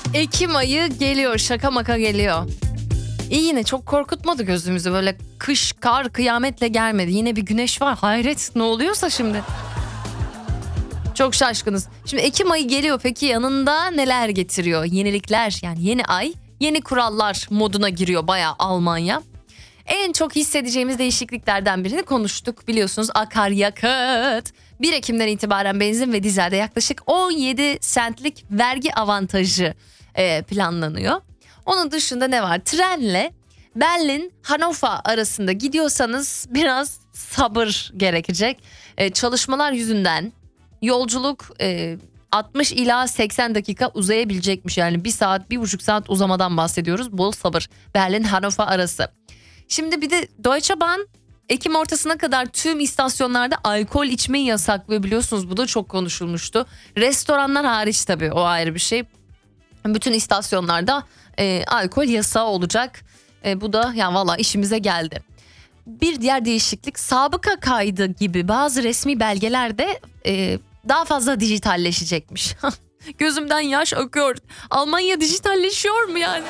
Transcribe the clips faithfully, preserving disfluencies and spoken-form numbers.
Ekim ayı geliyor, şaka maka geliyor. İyi, yine çok korkutmadı gözümüzü, böyle kış, kar, kıyametle gelmedi. Yine bir güneş var, hayret, ne oluyorsa şimdi. Çok şaşkınız. Şimdi Ekim ayı geliyor, peki yanında neler getiriyor? Yenilikler, yani yeni ay, yeni kurallar moduna giriyor bayağı Almanya. En çok hissedeceğimiz değişikliklerden birini konuştuk, biliyorsunuz, akaryakıt. bir Ekim'den itibaren benzin ve dizelde yaklaşık on yedi sentlik vergi avantajı e, planlanıyor. Onun dışında ne var? Trenle Berlin Hannover arasında gidiyorsanız biraz sabır gerekecek. E, çalışmalar yüzünden yolculuk e, altmış ila seksen dakika uzayabilecekmiş. Yani bir saat, bir buçuk saat uzamadan bahsediyoruz. Bol sabır. Berlin Hannover arası. Şimdi bir de Deutsche Bahn Ekim ortasına kadar tüm istasyonlarda alkol içmeyi yasaklıyor, biliyorsunuz, bu da çok konuşulmuştu. Restoranlar hariç, tabii o ayrı bir şey. Bütün istasyonlarda e, alkol yasağı olacak. E, bu da yani valla işimize geldi. Bir diğer değişiklik, sabıka kaydı gibi bazı resmi belgelerde e, daha fazla dijitalleşecekmiş. Gözümden yaş akıyor. Almanya dijitalleşiyor mu yani?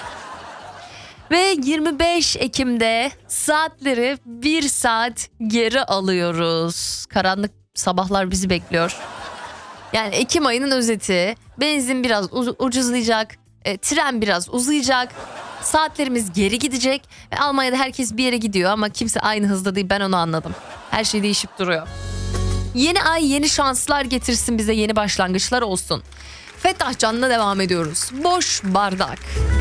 Ve yirmi beş Ekim'de saatleri bir saat geri alıyoruz. Karanlık sabahlar bizi bekliyor. Yani Ekim ayının özeti, benzin biraz u- ucuzlayacak, e, tren biraz uzayacak, saatlerimiz geri gidecek. E, Almanya'da herkes bir yere gidiyor ama kimse aynı hızda değil, ben onu anladım. Her şey değişip duruyor. Yeni ay yeni şanslar getirsin bize, yeni başlangıçlar olsun. Fettah Can'la devam ediyoruz. Boş bardak.